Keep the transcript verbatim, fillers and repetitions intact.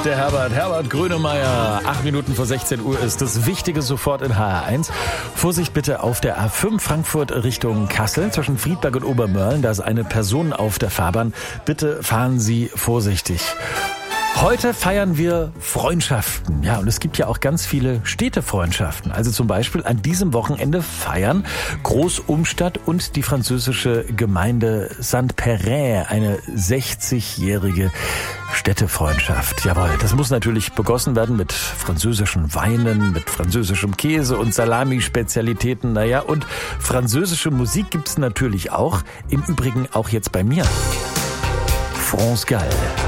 der Herbert. Herbert Grönemeyer. Acht Minuten vor sechzehn Uhr ist das Wichtige sofort in H R eins. Vorsicht bitte auf der A fünf Frankfurt Richtung Kassel zwischen Friedberg und Obermörlen. Da ist eine Person auf der Fahrbahn. Bitte fahren Sie vorsichtig. Heute feiern wir Freundschaften. Ja, und es gibt ja auch ganz viele Städtefreundschaften. Also zum Beispiel an diesem Wochenende feiern Großumstadt und die französische Gemeinde Saint-Péray eine sechzigjährige Städtefreundschaft. Jawohl, das muss natürlich begossen werden mit französischen Weinen, mit französischem Käse und Salami-Spezialitäten. Naja, und französische Musik gibt's natürlich auch. Im Übrigen auch jetzt bei mir. France Gall.